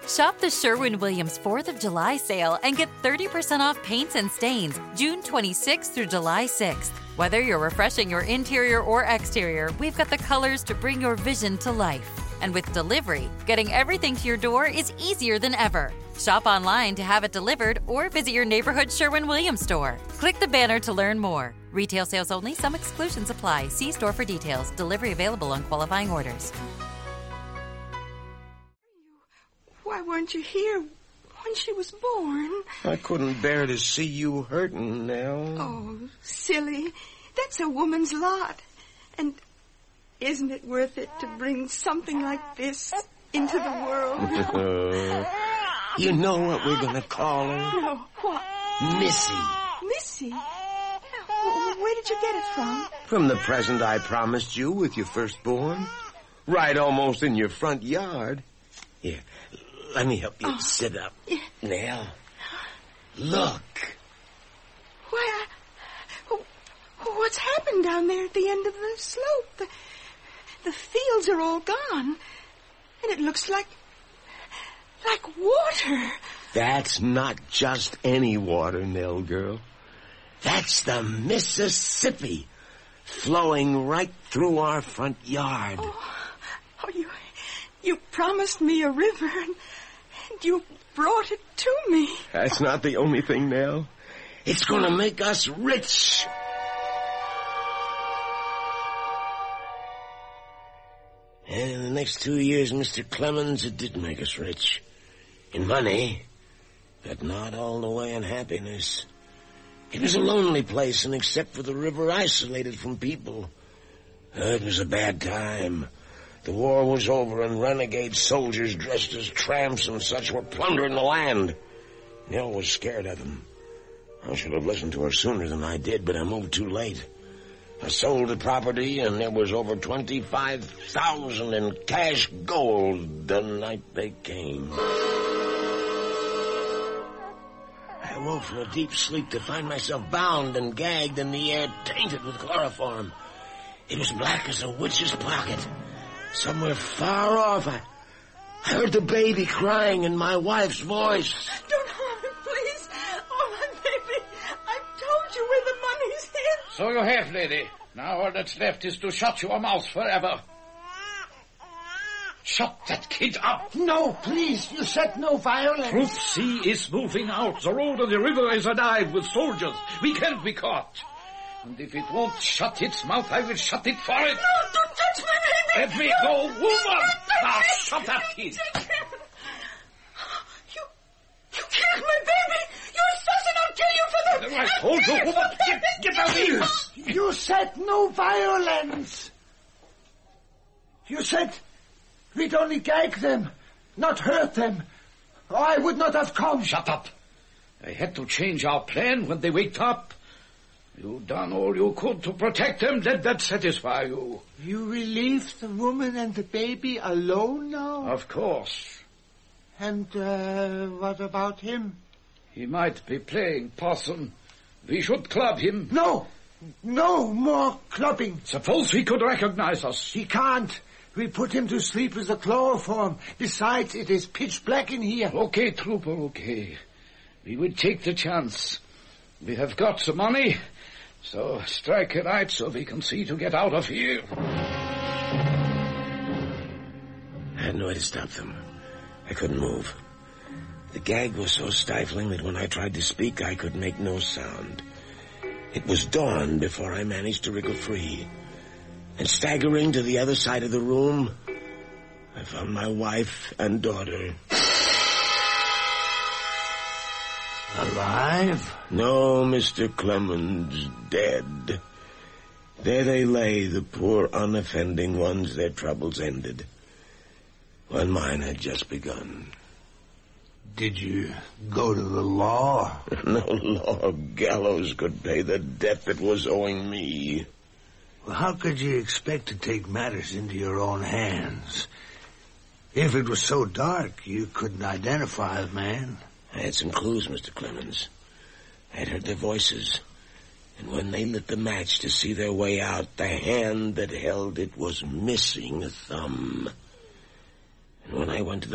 Shop the Sherwin-Williams 4th of July sale and get 30% off paints and stains June 26th through July 6th. Whether you're refreshing your interior or exterior, we've got the colors to bring your vision to life. And with delivery, getting everything to your door is easier than ever. Shop online to have it delivered or visit your neighborhood Sherwin-Williams store. Click the banner to learn more. Retail sales only. Some exclusions apply. See store for details. Delivery available on qualifying orders. Why weren't you here when she was born? I couldn't bear to see you hurting, Nell. Oh, silly. That's a woman's lot. And isn't it worth it to bring something like this into the world? You know what we're going to call her? No, what? Missy. Missy? Where did you get it from? From the present I promised you with your firstborn. Right almost in your front yard. Here, let me help you sit up. Yeah. Nell, look. Why, what's happened down there at the end of the slope? The fields are all gone. And it looks like water. That's not just any water, Nell girl. That's the Mississippi flowing right through our front yard. Oh, you promised me a river, and you brought it to me. That's not the only thing, Nell. It's going to make us rich. And in the next 2 years, Mr. Clemens, it did make us rich. In money, but not all the way in happiness. It was a lonely place, and except for the river, isolated from people. It was a bad time. The war was over, and renegade soldiers dressed as tramps and such were plundering the land. Nell was scared of them. I should have listened to her sooner than I did, but I moved too late. I sold the property, and there was over $25,000 in cash gold the night they came. I woke from a deep sleep to find myself bound and gagged and the air tainted with chloroform. It was black as a witch's pocket. Somewhere far off, I heard the baby crying in my wife's voice. Don't harm him, please. Oh, my baby. I've told you where the money's hid. So you have, lady. Now all that's left is to shut your mouth forever. Shut that kid up. No, please, you said no violence. Troop C is moving out. The road and the river is alive with soldiers. We can't be caught. And if it won't shut its mouth, I will shut it for it. No, don't touch my baby. Let me go, woman. Now shut that kid. You killed my baby. Your assassin, I'll kill you for that. I told you, woman. Get out of here. You said no violence. You said we'd only gag them, not hurt them. Or I would not have come. Shut up. I had to change our plan when they waked up. You done all you could to protect them. Let that satisfy you. You relieved the woman and the baby alone now? Of course. And what about him? He might be playing possum. We should club him. No more clubbing. Suppose he could recognize us. He can't. We put him to sleep with the chloroform. Besides, it is pitch black in here. Okay, trooper, okay. We will take the chance. We have got the money, so strike a light so we can see to get out of here. I had no way to stop them. I couldn't move. The gag was so stifling that when I tried to speak, I could make no sound. It was dawn before I managed to wriggle free. And staggering to the other side of the room, I found my wife and daughter. Alive? No, Mr. Clemens, dead. There they lay, the poor unoffending ones, their troubles ended. When mine had just begun. Did you go to the law? No law of gallows could pay the debt that was owing me. Well, how could you expect to take matters into your own hands? If it was so dark, you couldn't identify the man. I had some clues, Mr. Clemens. I had heard their voices. And when they lit the match to see their way out, the hand that held it was missing a thumb. And when I went to the